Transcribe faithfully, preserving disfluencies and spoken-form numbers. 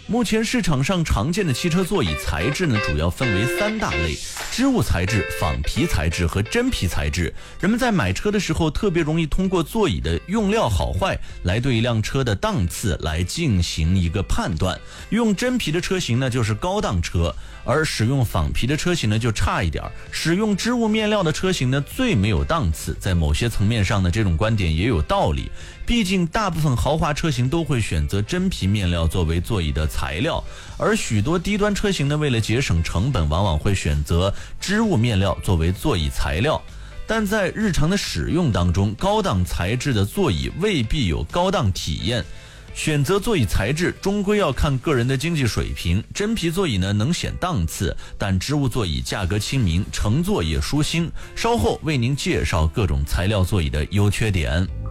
目前市场上常见的汽车座椅材质呢，主要分为三大类：织物材质、仿皮材质和真皮材质。人们在买车的时候，特别容易通过座椅的用料好坏来对一辆车的档次来进行一个判断。用真皮的车型呢，就是高档车，而使用仿皮的车型呢，就差一点。使用织物面料的车型呢，最没有档次。在某些层面上呢，这种观点也有道理。毕竟大部分豪华车型都会选择真皮面料作为座椅的材料，而许多低端车型呢，为了节省成本，往往会选择织物面料作为座椅材料。但在日常的使用当中，高档材质的座椅未必有高档体验。选择座椅材质终归要看个人的经济水平，真皮座椅呢能显档次，但织物座椅价格亲民，乘坐也舒心。稍后为您介绍各种材料座椅的优缺点。